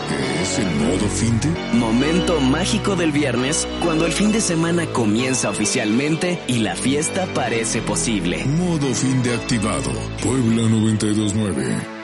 ¿Qué es el modo finde? Momento mágico del viernes, cuando el fin de semana comienza oficialmente y la fiesta parece posible. Modo finde activado. Puebla 92.9.